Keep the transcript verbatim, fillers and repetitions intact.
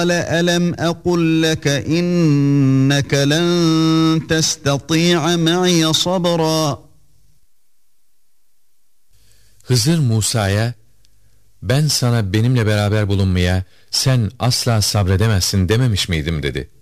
قال ألم أقل لك إنك لن تستطيع معي صبرا. Hızır Musa'ya, ben sana benimle beraber bulunmaya sen asla sabredemezsin dememiş miydim dedi.